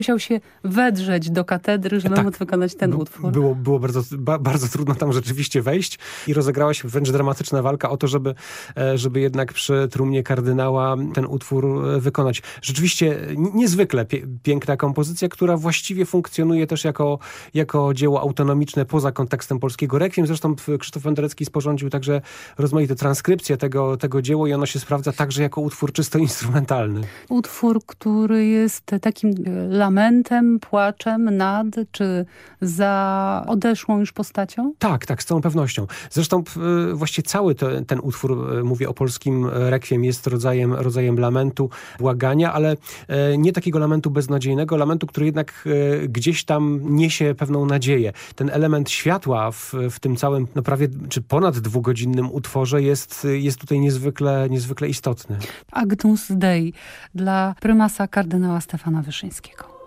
musiał się wedrzeć do katedry, żeby móc wykonać ten utwór. Było bardzo trudno tam rzeczywiście wejść i rozegrała się wręcz dramatyczna walka o to, żeby jednak przy trumnie kardynała ten utwór wykonać. Rzeczywiście niezwykle piękna kompozycja, która właściwie funkcjonuje też jako dzieło autonomiczne poza kontekstem polskiego rekwiem. Zresztą Krzysztof Penderecki sporządził także rozmaite transkrypcje tego dzieła i ono się sprawdza także jako utwór czysto instrumentalny. Utwór, który jest takim lamentem, płaczem nad czy za odeszłą już postacią? Tak, z całą pewnością. Zresztą właściwie cały ten utwór, mówię o polskim rekwiem, jest rodzajem lamentu, błagania, ale nie takiego lamentu beznadziejnego, lamentu, który jednak gdzieś tam niesie pewną nadzieję. Ten element światła w tym całym, prawie czy ponad dwugodzinnym utworze jest tutaj niezwykle istotny. Agnus Dei dla prymasa kardynała Stefana Wyszyńskiego.